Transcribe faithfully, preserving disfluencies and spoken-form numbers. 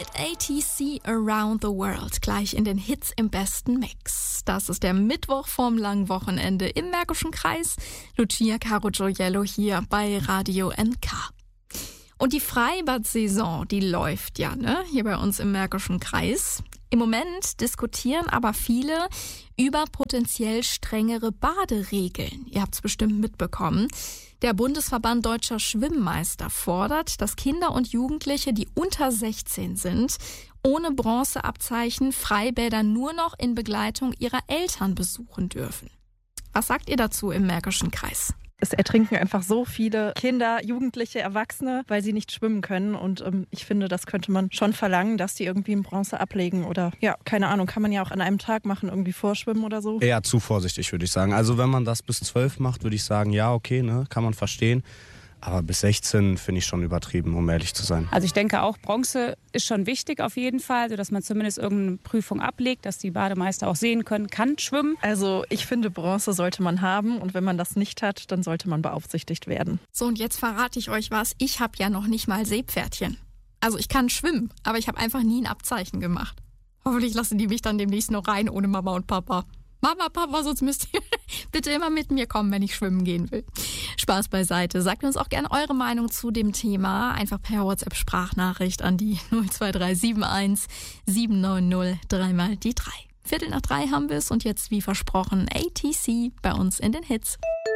mit A T C Around the World gleich in den Hits im besten Mix. Das ist der Mittwoch vorm langen Wochenende im Märkischen Kreis. Lucia Caro Gioiello hier bei Radio N K. Und die Freibad-Saison, die läuft ja, ne, hier bei uns im Märkischen Kreis. Im Moment diskutieren aber viele über potenziell strengere Baderegeln. Ihr habt es bestimmt mitbekommen. Der Bundesverband Deutscher Schwimmmeister fordert, dass Kinder und Jugendliche, die unter sechzehn sind, ohne Bronzeabzeichen Freibäder nur noch in Begleitung ihrer Eltern besuchen dürfen. Was sagt ihr dazu im Märkischen Kreis? Es ertrinken einfach so viele Kinder, Jugendliche, Erwachsene, weil sie nicht schwimmen können. Und ähm, ich finde, das könnte man schon verlangen, dass die irgendwie in Bronze ablegen. Oder ja, keine Ahnung, kann man ja auch an einem Tag machen, irgendwie vorschwimmen oder so. Eher zu vorsichtig, würde ich sagen. Also wenn man das bis zwölf macht, würde ich sagen, ja, okay, ne, kann man verstehen. Aber bis sechzehn finde ich schon übertrieben, um ehrlich zu sein. Also ich denke auch, Bronze ist schon wichtig auf jeden Fall, sodass man zumindest irgendeine Prüfung ablegt, dass die Bademeister auch sehen können, kann schwimmen. Also ich finde, Bronze sollte man haben und wenn man das nicht hat, dann sollte man beaufsichtigt werden. So, und jetzt verrate ich euch was. Ich habe ja noch nicht mal Seepferdchen. Also ich kann schwimmen, aber ich habe einfach nie ein Abzeichen gemacht. Hoffentlich lassen die mich dann demnächst noch rein ohne Mama und Papa. Mama, Papa, sonst müsst ihr bitte immer mit mir kommen, wenn ich schwimmen gehen will. Spaß beiseite. Sagt uns auch gerne eure Meinung zu dem Thema. Einfach per WhatsApp-Sprachnachricht an die null zwei drei sieben eins sieben neun null dreimal die drei. Viertel nach drei haben wir es und jetzt wie versprochen A T C bei uns in den Hits.